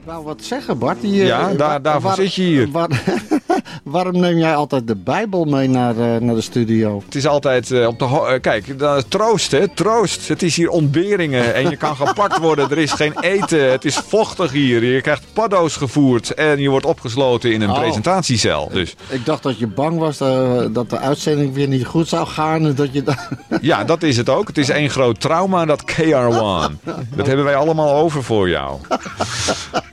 wou wat zeggen, Bart. Daarvoor zit je hier. Waarom neem jij altijd de Bijbel mee naar de studio? Het is altijd op de... Kijk, troost hè, troost. Het is hier ontberingen en je kan gepakt worden. Er is geen eten. Het is vochtig hier. Je krijgt paddo's gevoerd en je wordt opgesloten in een presentatiecel. Dus. Ik dacht dat je bang was dat de uitzending weer niet goed zou gaan. En dat je Ja, dat is het ook. Het is één groot trauma, dat KR1. Dat hebben wij allemaal over voor jou.